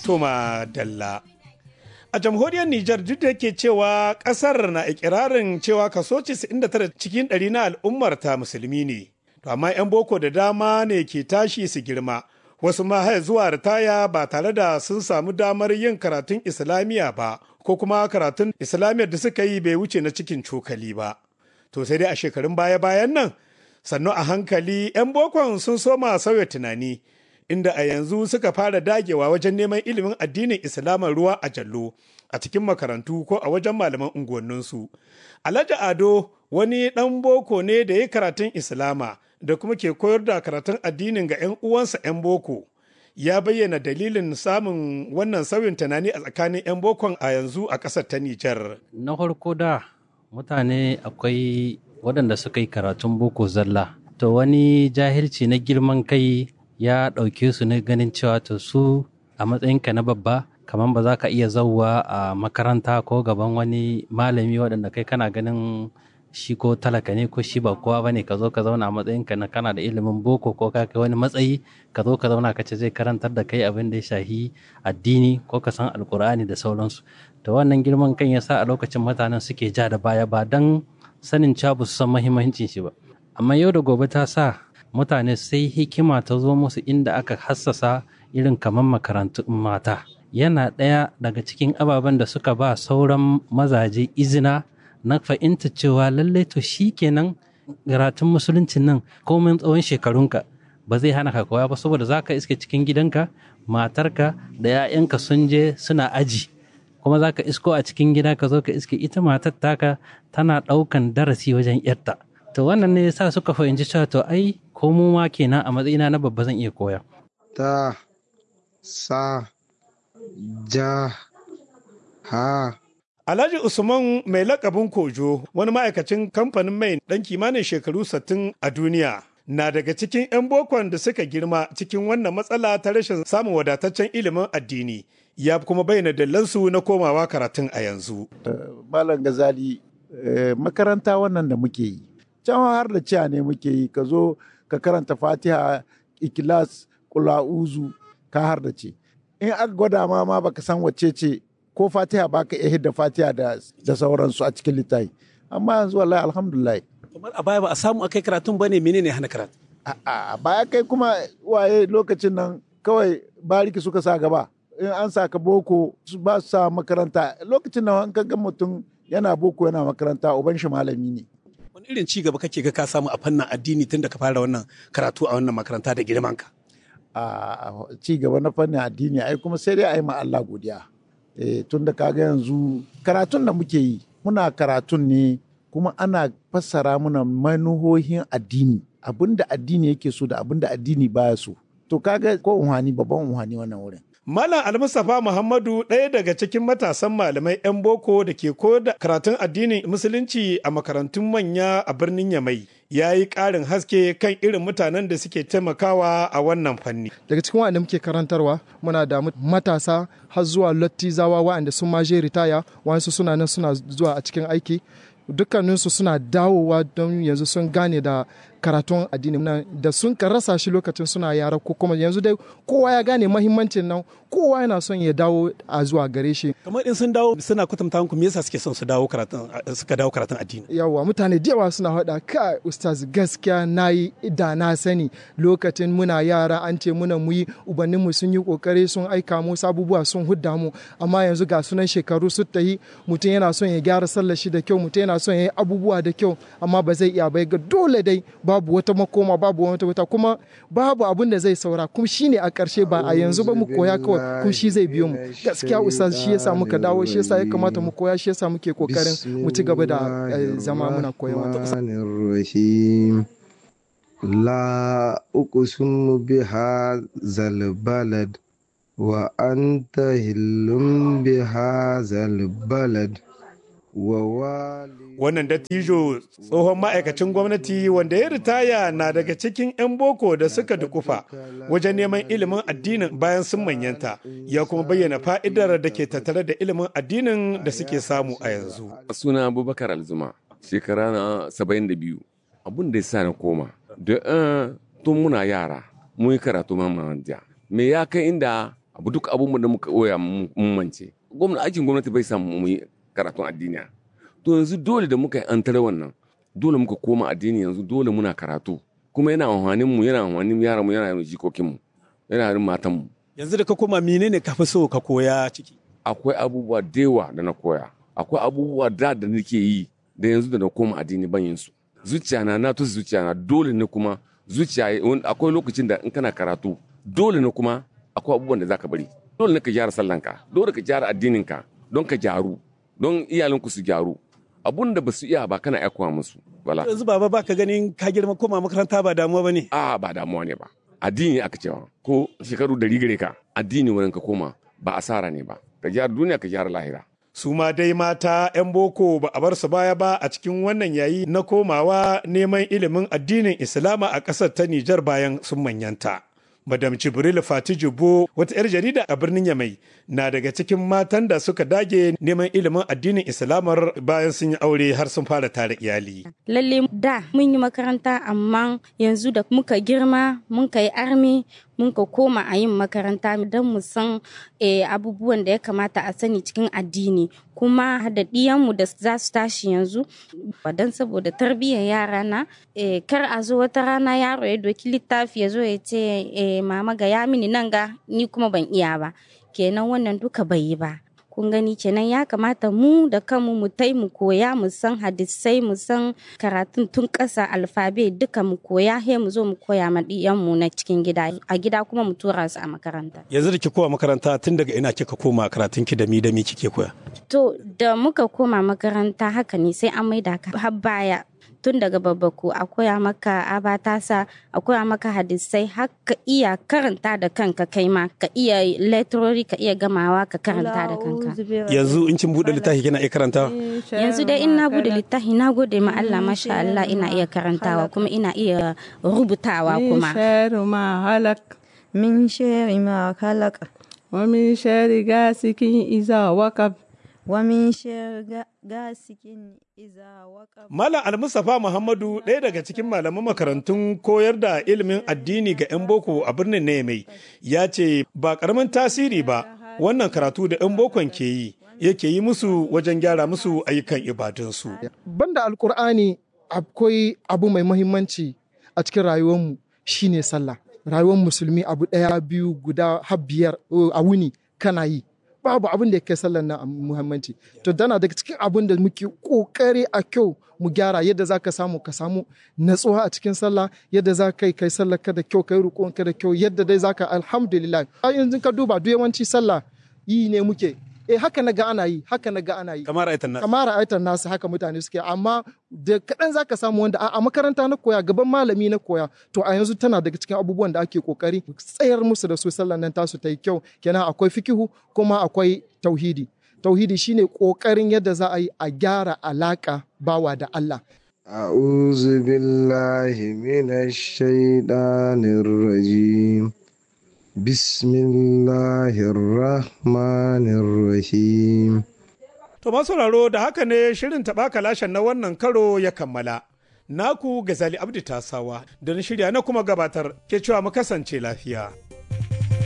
Toma Dalla. A jamhuriyar Nijar duk da yake cewa ƙasar na ikirarin cewa kaso 99 cikin 100 na al'ummar ta musulmi ne. To amma 'yan boko da dama ne ke tashi su girma. Wasu ma har zuwa ritaya ba tare da sun samu damar yin karatun Islamiyya ba, ko kuma karatun Islamiyyar da suka yi bai wuce na cikin cokali ba. To sai dai a shekarun baya-bayan nan, sannu a hankali 'yan bokon sun soma sauya tunani. Inda a yanzu suka fara dagewa wajen neman ilimin addinin Islaman ruwa a jallo a cikin makarantu ko a wajen malaman unguwanninsu. Alhaji Ado wani ɗan boko ne da ya karatun Islama da kuma ke koyar da karatun addinin ga 'yan uwansa 'yan boko. Ya bayyana dalilin samun wannan sauyin tunani a tsakanin 'yan bokon a yanzu a ƙasar ta Nijar. Na farko da mutane akwai waɗanda suka yi karatun boko zalla. To wani jahilci na girman kai ya ɗauke su ne ganin cewa to su a matsayinka na babba kamar ba za ka iya zauwa a makaranta ko gaban wani malami waɗanda kai kana ganin shi ko talaka ne ko shi ba kowa ba ne ka zo ka zauna a matsayinka na kana da ilimin boko ko ka kai wani matsayi ka zo ka zauna ka ce zai karantar da kai abin da ya shahi addini ko ka san alkur'ani da sauransu. To wannan girman kan ya sa a lokacin mutanen suke ja da baya ba don sanin cewa ba su san muhimmancin shi ba. Amma yau da gobe ta sa mutane sai hikima ta zo musu inda aka hassasa irin kamar makarantun mata. Yana ɗaya daga cikin ababen da suka ba sauran mazaje izina na fahimta cewa lallai to shi kenan karatun musuluncin nan komin tsawon shekarunka ba zai hana ka koya ba, saboda za ka iske cikin gidanka matarka da 'ya'yanka sun je suna aji, kuma za ka isko a cikin gida ka zo ka iske ita matar taka tana ɗaukan darasi wajen 'yarta. To wannan ne yasa suka fahimci cewa to ai ko mu ma kenan a matsayina na babba zan iya koya. Ta sa ja ha. Alhaji Usman mai lakabin Kojo, wani ma'aikacin kamfanin mai ɗan kimanin shekaru 60 a duniya, na daga cikin 'yan bokon da suka girma cikin wannan matsala ta rashin samun wadataccen ilimin addini. Ya kuma bayyana dallansu na komawa karatun a yanzu. Malam Gazali, makaranta wannan da muke yi, can har da ciya ne muke yi, ka zo ka karanta Fatiha, Ikilas, Kula'uzu, ka har da ce. In aka gwada ma baka san wacce ce, ko Fatiha baka iya hidda Fatiha da sauransu a cikin littafi. Amma yanzu wallahi alhamdulillah. Kamar a baya ba a samu akai karatun bane, menene hana karatu? A baya kai kuma waye lokacin nan kawai bariki suka sa gaba. In an sa ka boko ba su sa makaranta, lokacin nan an ga mutum yana boko yana makaranta uban shi malami ne. Wani irin ci gaba kake ga ka samu a fannin addini tun da ka fara wannan karatu a wannan makaranta da girmanka? A ci gaba na fannin addini ai kuma sai dai a yi ma Allah godiya. Tun da kaga yanzu karatun da muke yi muna karatun ne kuma ana fassara muna manuhohin addini, abinda addini yake so da abinda addini baya so. To kaga ko unhani babban unhani wannan wurin. Malam Almustapha Muhammadu ɗaya daga cikin matasan malamai 'yan boko da ke koyar da karatun addinin musulunci a makarantun manya a birnin Yamai ya yi ƙarin haske kan irin mutanen da suke taimakawa a wannan fanni. Daga cikin waɗanda muke karantarwa muna da matasa har zuwa lattizawa waɗanda sun ma je ritaya, waɗansu suna nan suna zuwa a cikin aiki. Dukkaninsu suna dawowa don yanzu sun gane da karatun addini da sun rasa shi lokacin suna yara, ko kuma yanzu dai kowa ya gane mahimmancin nan, kowa yana son ya dawo a zuwa gare shi. Kamar in sun dawo suna kwatanta muku me yasa suke son su dawo karatun addini? Yawa mutane da yawa suna faɗa kai ustaz gaskiya nayi da na sani lokacin muna yara an ce muna muyi, ubannin mu sun yi kokari sun aika mu abubuwa sun hudda mu, amma yanzu ga sunan shekaru su tahi, mutum yana son ya gyara sallar shi da kyau, mutum yana son ya yi abubuwa da kyau amma ba zai iya ba, ga dole dai babu wata makoma, babu wata kuma babu abin da zai saura, kuma shine a ƙarshe ba a yanzu ba mu koya kawai, kuma shi zai biyo mu. Gaskiya ustaz shi yasa muka dawo, shi yasa ya kamata mu koya, shi yasa muke kokarin mu ci gaba da zama muna koyawa. La uqsimu biha zal balad wa anta hillum biha zal balad. Wannan dattijo tsohon ma'aikacin gwamnati wanda ya ritaya na daga cikin 'yan boko da suka dukufa wajen neman ilimin addinin bayan sun manyanta, ya kuma bayyana fa'idar da ke tattare da ilimin addinin da suke samu a yanzu. Suna Abubakar Alzuma, shekara na 72. Abun da ya sa na koma, da tun muna yara mun yi karatu mamandiya. Me ya kai inda abu duk abubuwan da muka koya mun mance aikin gwamnati bai samu mu yi karatun addini to yanzu dole da muka yi an tare wannan dole muka koma addini yanzu dole muna karatu kuma yana amfanin mu yana amfanin yaran mu yana jikokin mu yana yin matan mu. Yanzu da ka koma menene ka fi so ka koya ciki? Akwai abubuwa da yawa da na koya, akwai abubuwa da nake yi da yanzu da na koma addini ban yin su. Zuciya na to zuciya na dole ne kuma zuciya akwai lokacin da in kana karatu dole ne kuma akwai abubuwan da zaka bari. Dole ne ka gyara sallanka, dole ka gyara addininka don ka gyaru, don iyalanku su gyaru. Abun da ba su iya ba kana aikowa musu. Wala. Yanzu baba ba ka ganin ka girma koma makaranta ba damuwa ba ne? Ba damuwa ne ba. Addini aka cewa ko shekaru 100 gare ka addini wurin ka koma ba asara ne ba. Ka gyara duniya ka gyara lahira. Su ma dai mata 'yan boko ba a bar su baya ba a cikin wannan yayi na komawa neman ilimin addinin Islama a ƙasar ta Nijar bayan sun manyanta. Madam Jibril Fati Jubo wata 'yar jarida a birnin Yamai na daga cikin matan da suka dage neman ilimin addinin Islamar bayan sun yi aure har sun fara tare iyali. Lalle da mun yi makaranta amma yanzu da muka girma mun yi armi mun ka koma a yin makaranta don mu san abubuwan da ya kamata a sani cikin addini kuma da ɗiyanmu da za su tashi yanzu don saboda tarbiyyar yara na kar a zo wata rana yaro ya doki littafi ya zo ya ce mama ga ya mini nan ga ni kuma ban iya ba kenan wannan duka bai yi ba. Kun gani kenan ya kamata mu da kanmu mu koya mu san hadisai mu san karatun tun ƙasa alfabe duka mu koya he mu zo mu koya ma mu na cikin gida a gida kuma mu tura su a makaranta. Yanzu da ki koma makaranta tun daga ina kika koma karatun ki da mi kike koya? To da muka koma makaranta haka ne sai an maida ka har baya tun daga babbaku a koya maka abatasa a koya maka hadisai har ka iya karanta da kanka kai ma ka iya letrori ka iya gamawa ka karanta da kanka. Yanzu in kin bude littafi kina iya karantawa? Yanzu dai in na bude littafi na gode ma Allah masha Allah ina iya karantawa kuma ina iya rubutawa kuma. Min shari ma halak wa min shari gasikin iza waqab wa min shari gasikin iza waqab. Malam Al-Mustapha Muhammadu ɗaya daga cikin malaman makarantun koyar da ilimin addini ga 'yan boko a birnin Niamey ya ce ba karamin tasiri ba wannan karatu da 'yan bokon ke yi yake yi musu wajen gyara musu ayyukan ibadunsu. Banda Alkur'ani akwai abu mai muhimmanci a cikin rayuwarmu shine sallah. Rayuwar musulmi abu ɗaya biyu guda har biyar a wuni kana yi. Babu abin da ya kai sallar na muhimmanci. To dana daga cikin abin da muke kokari a kyau mu gyara yadda za ka samu natsuwa a cikin sallah yadda za ka kai sallar ka da kyau kai rukun ka da kyau yadda dai za ka alhamdulillah. Yanzu ka duba duk yawanci sallah yi ne muke. Haka na ga ana yi. Kamar aitan nasu haka mutane suke amma da kaɗan za ka samu wanda a makaranta na koya gaban malami na koya to a yanzu tana daga cikin abubuwan da ake kokari tsayar musu da su sallan nan tasu ta yi kyau kenan akwai fikihu kuma akwai tauhidi. Tauhidi shine kokarin yadda za a yi a gyara alaka bawa da Allah. A'udhu billahi minash shaitanir rajim. Bismillahirrahmanirrahim. To masu sauraro da haka ne shirin taɓa kalashen na wannan karo ya kammala. Naku Gazali Abdi Tasawa da na shirya na kuma gabatar ke cewa mu kasance lafiya.